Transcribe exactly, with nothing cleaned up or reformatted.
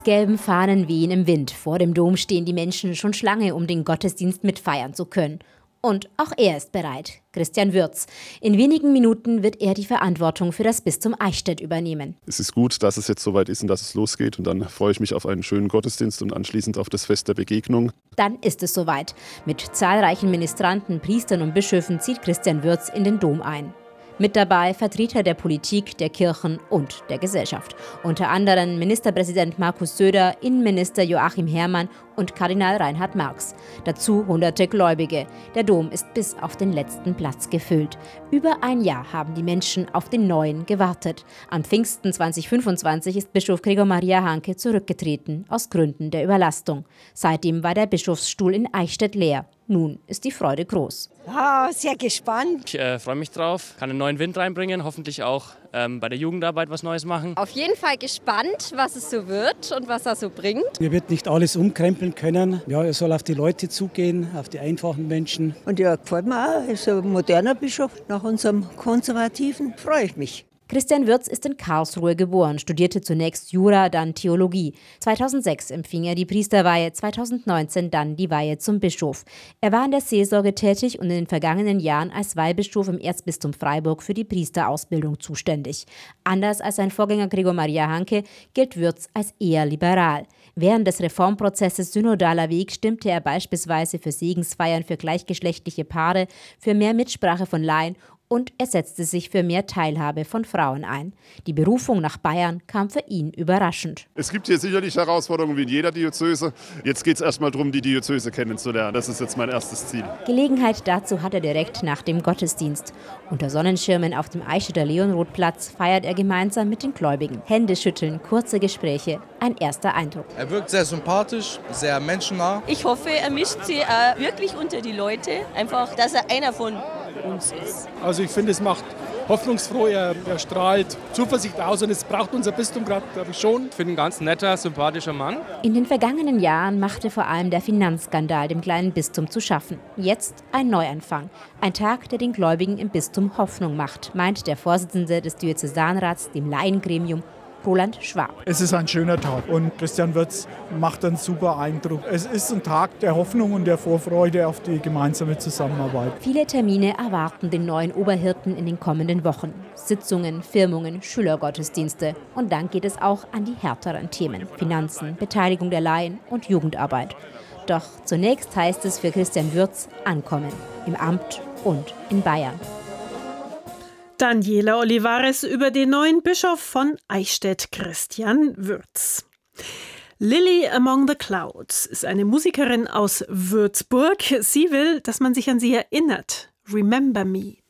Gelben Fahnen wehen im Wind. Vor dem Dom stehen die Menschen schon Schlange, um den Gottesdienst mitfeiern zu können. Und auch er ist bereit, Christian Würz. In wenigen Minuten wird er die Verantwortung für das Bistum Eichstätt übernehmen. Es ist gut, dass es jetzt soweit ist und dass es losgeht. Und dann freue ich mich auf einen schönen Gottesdienst und anschließend auf das Fest der Begegnung. Dann ist es soweit. Mit zahlreichen Ministranten, Priestern und Bischöfen zieht Christian Würz in den Dom ein. Mit dabei Vertreter der Politik, der Kirchen und der Gesellschaft. Unter anderem Ministerpräsident Markus Söder, Innenminister Joachim Herrmann und Kardinal Reinhard Marx. Dazu hunderte Gläubige. Der Dom ist bis auf den letzten Platz gefüllt. Über ein Jahr haben die Menschen auf den Neuen gewartet. Am Pfingsten zwanzig fünfundzwanzig ist Bischof Gregor Maria Hanke zurückgetreten, aus Gründen der Überlastung. Seitdem war der Bischofsstuhl in Eichstätt leer. Nun ist die Freude groß. Ah, sehr gespannt. Ich äh, freue mich drauf, kann einen neuen Wind reinbringen, hoffentlich auch ähm, bei der Jugendarbeit was Neues machen. Auf jeden Fall gespannt, was es so wird und was er so bringt. Er wird nicht alles umkrempeln können. Ja, er soll auf die Leute zugehen, auf die einfachen Menschen. Und ja, gefällt mir auch. Er ist ein moderner Bischof. Nach unserem Konservativen freue ich mich. Christian Würz ist in Karlsruhe geboren, studierte zunächst Jura, dann Theologie. zweitausendsechs empfing er die Priesterweihe, zweitausendneunzehn dann die Weihe zum Bischof. Er war in der Seelsorge tätig und in den vergangenen Jahren als Weihbischof im Erzbistum Freiburg für die Priesterausbildung zuständig. Anders als sein Vorgänger Gregor Maria Hanke gilt Würz als eher liberal. Während des Reformprozesses Synodaler Weg stimmte er beispielsweise für Segensfeiern für gleichgeschlechtliche Paare, für mehr Mitsprache von Laien und er setzte sich für mehr Teilhabe von Frauen ein. Die Berufung nach Bayern kam für ihn überraschend. Es gibt hier sicherlich Herausforderungen wie in jeder Diözese. Jetzt geht es erstmal darum, die Diözese kennenzulernen. Das ist jetzt mein erstes Ziel. Gelegenheit dazu hat er direkt nach dem Gottesdienst. Unter Sonnenschirmen auf dem Eichstätter Leonrodplatz feiert er gemeinsam mit den Gläubigen. Hände schütteln, kurze Gespräche, ein erster Eindruck. Er wirkt sehr sympathisch, sehr menschennah. Ich hoffe, er mischt sich äh, wirklich unter die Leute. Einfach, dass er einer von uns ist. Also ich finde, es macht hoffnungsfroh, er, er strahlt Zuversicht aus und es braucht unser Bistum gerade, glaube ich, schon. Ich finde ein ganz netter, sympathischer Mann. In den vergangenen Jahren machte vor allem der Finanzskandal dem kleinen Bistum zu schaffen. Jetzt ein Neuanfang. Ein Tag, der den Gläubigen im Bistum Hoffnung macht, meint der Vorsitzende des Diözesanrats, dem Laiengremium, Roland Schwab. Es ist ein schöner Tag und Christian Würz macht einen super Eindruck. Es ist ein Tag der Hoffnung und der Vorfreude auf die gemeinsame Zusammenarbeit. Viele Termine erwarten den neuen Oberhirten in den kommenden Wochen. Sitzungen, Firmungen, Schülergottesdienste. Und dann geht es auch an die härteren Themen. Finanzen, Beteiligung der Laien und Jugendarbeit. Doch zunächst heißt es für Christian Würz ankommen. Im Amt und in Bayern. Daniela Olivares über den neuen Bischof von Eichstätt, Christian Würz. Lily Among the Clouds ist eine Musikerin aus Würzburg. Sie will, dass man sich an sie erinnert. Remember Me.